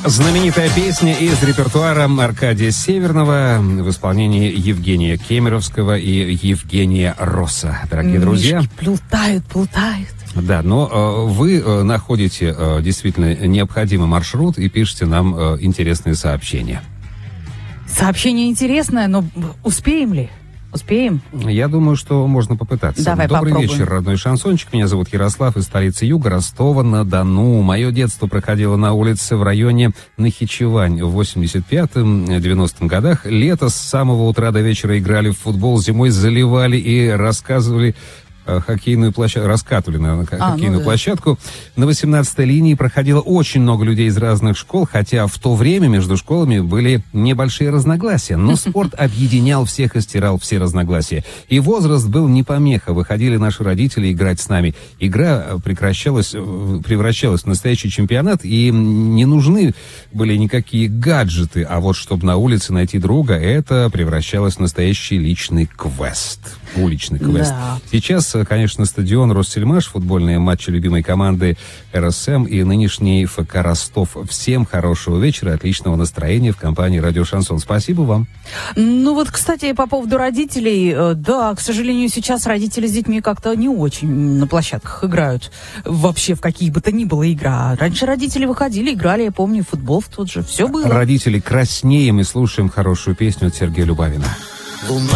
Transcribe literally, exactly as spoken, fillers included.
Знаменитая песня из репертуара Аркадия Северного в исполнении Евгения Кемеровского и Евгения Росса. Дорогие друзья. Мишки плутают, плутают. Да, но э, вы э, находите э, действительно необходимый маршрут и пишете нам э, интересные сообщения. Сообщение интересное, но успеем ли? Успеем? Я думаю, что можно попытаться. Давай Добрый попробуем. вечер, родной шансончик. Меня зовут Ярослав из столицы Юга, Ростова-на-Дону. Мое детство проходило на улице в районе Нахичевань. В восемьдесят пятом — девяностом годах лето с самого утра до вечера играли в футбол, зимой заливали и рассказывали хоккейную площадку, раскатывали, наверное, а, хоккейную ну да. площадку. На восемнадцатой линии проходило очень много людей из разных школ, хотя в то время между школами были небольшие разногласия. Но спорт объединял всех и стирал все разногласия. И возраст был не помеха. Выходили наши родители играть с нами. Игра прекращалась, превращалась в настоящий чемпионат, и не нужны были никакие гаджеты. А вот чтобы на улице найти друга, это превращалось в настоящий личный квест. Уличный квест. Да. Сейчас, конечно, стадион Россельмаш, футбольные матчи любимой команды эр эс эм и нынешний эф ка Ростов. Всем хорошего вечера, отличного настроения в компании «Радио Шансон». Спасибо вам. Ну вот, кстати, по поводу родителей, э, да, к сожалению, сейчас родители с детьми как-то не очень на площадках играют. Вообще в какие бы то ни было игра. Раньше родители выходили, играли, я помню, в футбол в тот же. Все было. Родители, краснеем и слушаем хорошую песню от Сергея Любавина.